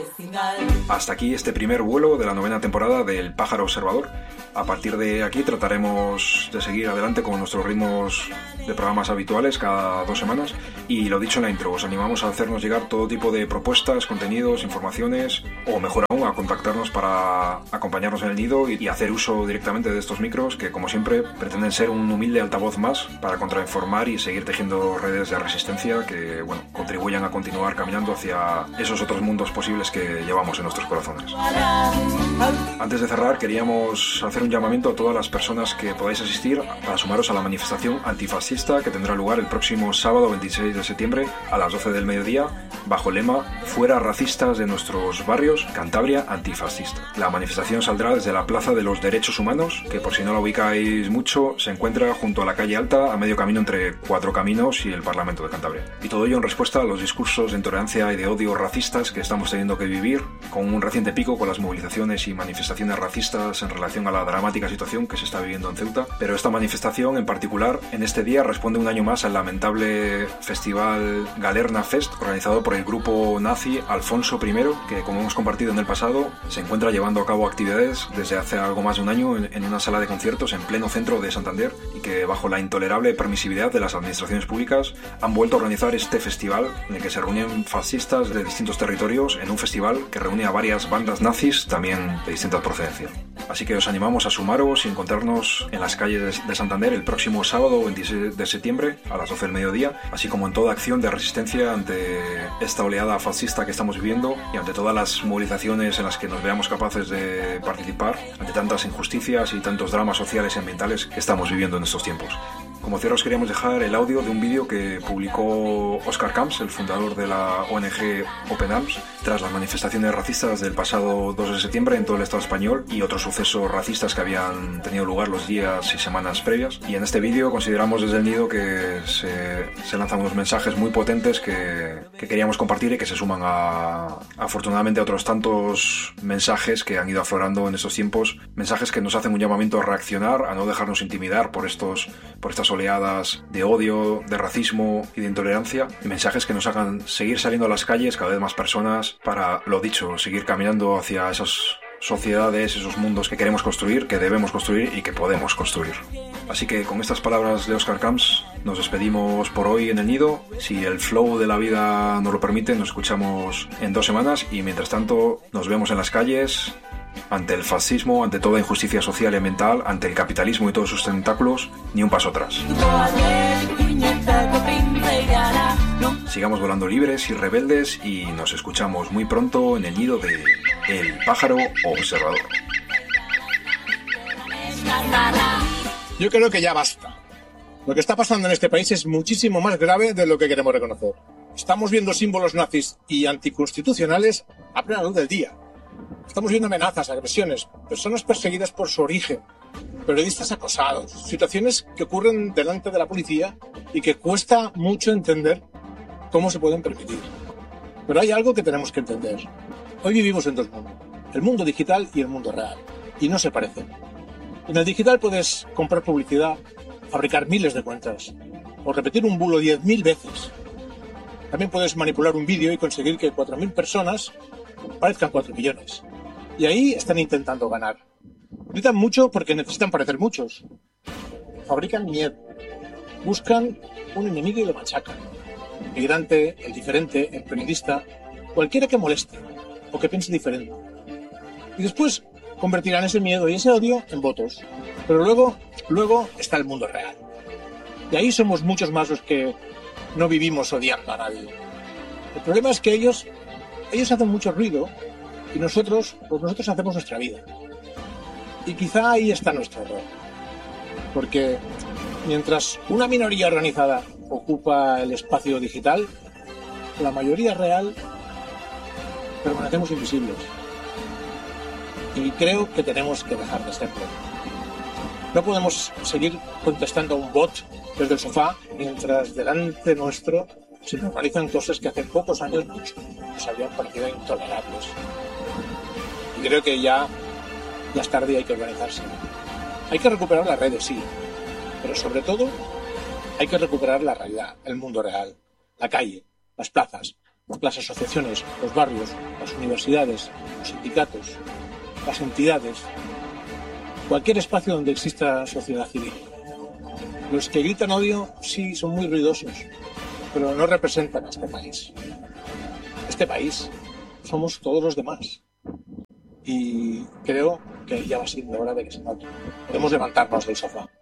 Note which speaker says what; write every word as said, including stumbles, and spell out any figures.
Speaker 1: Hasta aquí este primer vuelo de la novena temporada del Pájaro Observador. A partir de aquí trataremos de seguir adelante con nuestros ritmos de programas habituales cada dos semanas. Y lo dicho en la intro, os animamos a hacernos llegar todo tipo de propuestas, contenidos, informaciones, o mejor aún, a contactarnos para acompañarnos en el nido y hacer uso directamente de estos micros que, como siempre, pretenden ser un humilde altavoz más para contrainformar y seguir tejiendo redes de resistencia que, bueno, contribuyan a continuar caminando hacia esos otros mundos posibles que llevamos en nuestros corazones. Antes de cerrar, queríamos hacer un llamamiento a todas las personas que podáis asistir para sumaros a la manifestación antifascista que tendrá lugar el próximo sábado veintiséis de septiembre a las doce del mediodía bajo el lema Fuera racistas de nuestros barrios, Cantabria antifascista. La manifestación saldrá desde la Plaza de los Derechos Humanos, que por si no la ubicáis mucho, se encuentra junto a la calle Alta, a medio camino entre Cuatro Caminos y el Parlamento de Cantabria. Y todo ello en respuesta a los discursos de intolerancia y de odio racistas que estamos teniendo que vivir, con un reciente pico con las movilizaciones y manifestaciones racistas en relación a la dramática situación que se está viviendo en Ceuta. Pero esta manifestación en particular, en este día, responde un año más al lamentable festival Galerna Fest, organizado por el grupo nazi Alfonso primero, que, como hemos compartido en el pasado, se encuentra llevando a cabo actividades desde hace algo más de un año en una sala de conciertos en pleno centro de Santander, y que, bajo la intolerable permisividad de las administraciones públicas, han vuelto a organizar este festival en el que se reúnen fascistas de distintos territorios en un festival que reúne a varias bandas nazis también de distinta procedencia. Así que os animamos a sumaros y encontrarnos en las calles de Santander el próximo sábado veintiséis de septiembre a las doce del mediodía, así como en toda acción de resistencia ante esta oleada fascista que estamos viviendo y ante todas las movilizaciones en las que nos veamos capaces de participar ante tantas injusticias y tantos dramas sociales y ambientales que estamos viviendo en estos tiempos. Como cierre os queríamos dejar el audio de un vídeo que publicó Óscar Camps, el fundador de la O N G Open Arms, tras las manifestaciones racistas del pasado dos de septiembre en todo el Estado español y otros sucesos racistas que habían tenido lugar los días y semanas previas. Y en este vídeo consideramos desde el nido que se, se lanzan unos mensajes muy potentes que, que queríamos compartir y que se suman a, afortunadamente, a otros tantos mensajes que han ido aflorando en estos tiempos, mensajes que nos hacen un llamamiento a reaccionar, a no dejarnos intimidar por estos, por estas oleadas de odio, de racismo y de intolerancia, y mensajes que nos hagan seguir saliendo a las calles cada vez más personas para, lo dicho, seguir caminando hacia esas sociedades, esos mundos que queremos construir, que debemos construir y que podemos construir. Así que con estas palabras de Óscar Camps nos despedimos por hoy en el nido. Si el flow de la vida nos lo permite, nos escuchamos en dos semanas y mientras tanto nos vemos en las calles ante el fascismo, ante toda injusticia social y ambiental, ante el capitalismo y todos sus tentáculos, ni un paso atrás. Sigamos volando libres y rebeldes y nos escuchamos muy pronto en el nido de El Pájaro Observador.
Speaker 2: Yo creo que ya basta. Lo que está pasando en este país es muchísimo más grave de lo que queremos reconocer. Estamos viendo símbolos nazis y anticonstitucionales a plena luz del día. Estamos viendo amenazas, agresiones, personas perseguidas por su origen, periodistas acosados, situaciones que ocurren delante de la policía y que cuesta mucho entender cómo se pueden permitir. Pero hay algo que tenemos que entender. Hoy vivimos en dos mundos, el mundo digital y el mundo real, y no se parecen. En el digital puedes comprar publicidad, fabricar miles de cuentas, o repetir un bulo diez mil veces. También puedes manipular un vídeo y conseguir que cuatro mil personas parezcan cuatro millones. Y ahí están intentando ganar. Gritan mucho porque necesitan parecer muchos. Fabrican miedo. Buscan un enemigo y lo machacan. El migrante, el diferente, el periodista, cualquiera que moleste o que piense diferente. Y después convertirán ese miedo y ese odio en votos. Pero luego, luego está el mundo real. Y ahí somos muchos más los que no vivimos odiando a nadie. El problema es que ellos, ellos hacen mucho ruido y nosotros, pues nosotros hacemos nuestra vida. Y quizá ahí está nuestro error. Porque mientras una minoría organizada ocupa el espacio digital, la mayoría real permanecemos invisibles. Y creo que tenemos que dejar de serlo. No podemos seguir contestando a un bot desde el sofá mientras delante nuestro se normalizan cosas que hace pocos años nos habían parecido intolerables. Y creo que ya, ya es tarde y hay que organizarse. Hay que recuperar las redes, sí, pero sobre todo hay que recuperar la realidad, el mundo real, la calle, las plazas, las asociaciones, los barrios, las universidades, los sindicatos, las entidades, cualquier espacio donde exista sociedad civil. Los que gritan odio sí son muy ruidosos, pero no representan a este país. Este país somos todos los demás. Y creo que ya va siendo hora de que se note. Podemos levantarnos del sofá.